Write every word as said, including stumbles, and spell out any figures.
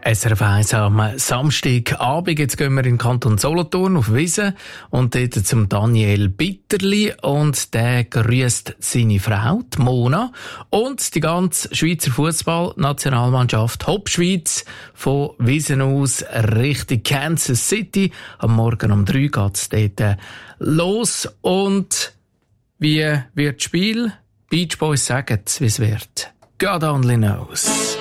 S R F eins am Samstagabend. Jetzt gehen wir in den Kanton Solothurn auf Wiesen und dort zum Daniel Bitterli. Und der grüßt seine Frau, die Mona, und die ganze Schweizer Fußballnationalmannschaft Hopschweiz von Wiesen aus Richtung Kansas City. Am Morgen um drei geht es dort los. Und wie wird das Spiel? Beach Boys sagen, wie es wird. God only knows.